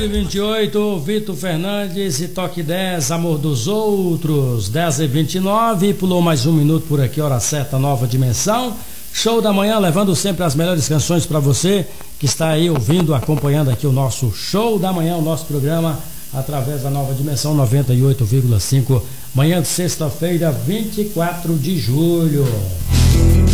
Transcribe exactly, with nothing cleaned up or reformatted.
e vinte e oito, Vitor Fernandes e Toque dez, Amor dos Outros. Dez e vinte e nove, pulou mais um minuto por aqui, hora certa, Nova Dimensão. Show da manhã, levando sempre as melhores canções para você que está aí ouvindo, acompanhando aqui o nosso Show da Manhã, o nosso programa através da Nova Dimensão noventa e oito vírgula cinco. Manhã de sexta-feira, vinte e quatro de julho.